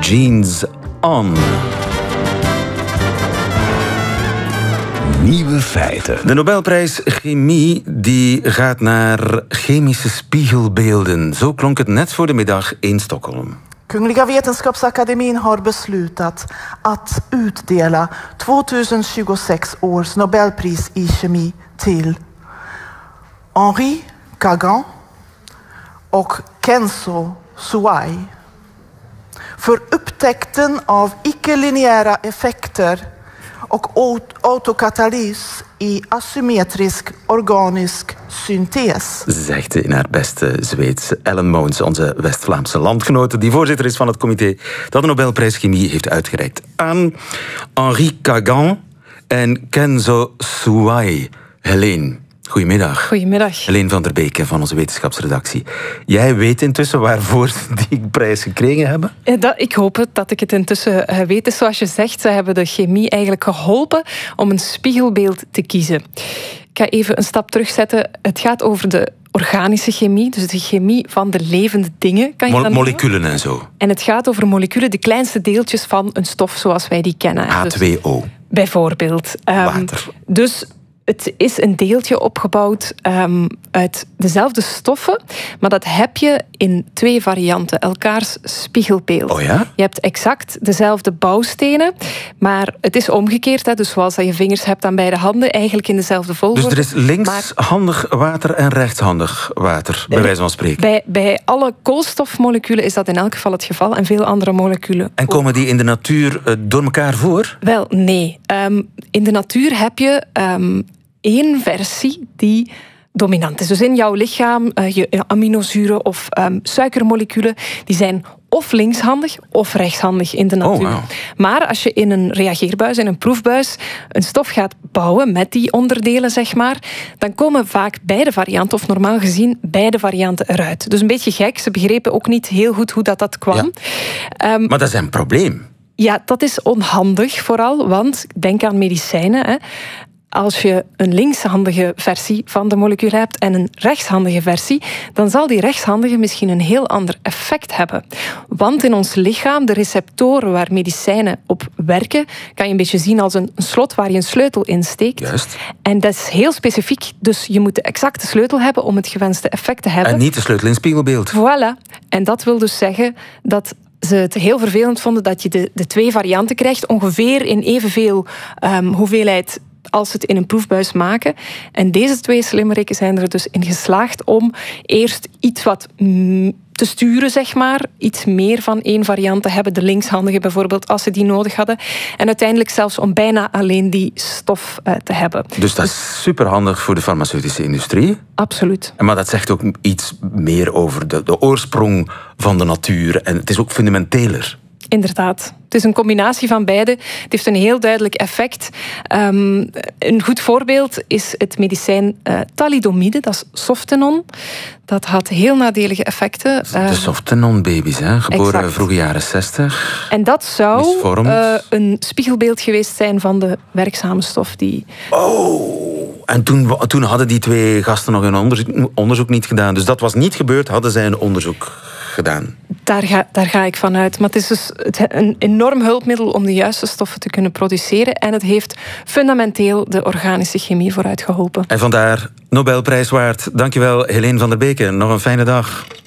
Jeans On. Nieuwe feiten. De Nobelprijs Chemie die gaat naar chemische spiegelbeelden. Zo klonk het net voor de middag in Stockholm. Kungliga Vetenskapsakademien har beslutat att utdela 2026 års Nobelpris i kemi till Henri Kagan och Kenzo Suai för upptäckten av icke-lineära effekter och autokatalys i asymmetrisk organisk synthees. Zegt in haar beste Zweeds Ellen Moons, onze West-Vlaamse landgenote, die voorzitter is van het comité dat de Nobelprijs Chemie heeft uitgereikt aan Henri Kagan en Kenzo Suai. Helene, goedemiddag. Goedemiddag. Helene van der Beek van onze wetenschapsredactie. Jij weet intussen waarvoor ze die prijs gekregen hebben? Ik hoop dat ik het intussen weet. Dus zoals je zegt, ze hebben de chemie eigenlijk geholpen om een spiegelbeeld te kiezen. Ik ga even een stap terugzetten. Het gaat over de organische chemie, dus de chemie van de levende dingen. Kan je moleculen en zo. En het gaat over moleculen, de kleinste deeltjes van een stof zoals wij die kennen. H2O. Dus, bijvoorbeeld. Water. Dus het is een deeltje opgebouwd uit dezelfde stoffen, maar dat heb je in 2 varianten, elkaars spiegelbeeld. Oh ja? Je hebt exact dezelfde bouwstenen, maar het is omgekeerd. Hè, dus zoals dat je vingers hebt aan beide handen, eigenlijk in dezelfde volgorde. Dus er is linkshandig water en rechtshandig water, bij wijze van spreken. Bij alle koolstofmoleculen is dat in elk geval het geval, en veel andere moleculen. En komen die in de natuur door elkaar voor? Wel, nee. In de natuur heb je één versie die dominant is. Dus in jouw lichaam, je aminozuren of suikermoleculen, die zijn of linkshandig of rechtshandig in de natuur. Oh, wow. Maar als je in een reageerbuis, in een proefbuis, een stof gaat bouwen met die onderdelen, zeg maar, dan komen vaak beide varianten, of normaal gezien beide varianten eruit. Dus een beetje gek. Ze begrepen ook niet heel goed hoe dat kwam. Ja. Maar dat is een probleem. Ja, dat is onhandig vooral, want denk aan medicijnen. Hè. Als je een linkshandige versie van de molecuul hebt en een rechtshandige versie, dan zal die rechtshandige misschien een heel ander effect hebben. Want in ons lichaam, de receptoren waar medicijnen op werken, kan je een beetje zien als een slot waar je een sleutel in steekt. Juist. En dat is heel specifiek, dus je moet de exacte sleutel hebben om het gewenste effect te hebben. En niet de sleutel in spiegelbeeld. Voilà. En dat wil dus zeggen dat ze het heel vervelend vonden dat je de 2 varianten krijgt, ongeveer in evenveel hoeveelheid als ze het in een proefbuis maken. En deze 2 slimmerikken zijn er dus in geslaagd om eerst iets wat te sturen, zeg maar. Iets meer van 1 variant te hebben. De linkshandige bijvoorbeeld, als ze die nodig hadden. En uiteindelijk zelfs om bijna alleen die stof te hebben. Dus dat is superhandig voor de farmaceutische industrie. Absoluut. Maar dat zegt ook iets meer over de oorsprong van de natuur. En het is ook fundamenteler. Inderdaad. Het is een combinatie van beide. Het heeft een heel duidelijk effect. Een goed voorbeeld is het medicijn thalidomide, dat is Softenon. Dat had heel nadelige effecten. De Softenon-baby's, geboren exact. vroege jaren 60. En dat zou een spiegelbeeld geweest zijn van de werkzame stof die... Oh, en toen hadden die 2 gasten nog een onderzoek niet gedaan. Dus dat was niet gebeurd, hadden zij een onderzoek gedaan. Daar ga ik van uit. Maar het is dus een enorm hulpmiddel om de juiste stoffen te kunnen produceren. En het heeft fundamenteel de organische chemie vooruit geholpen. En vandaar Nobelprijs waard. Dankjewel, Helene van der Beek. Nog een fijne dag.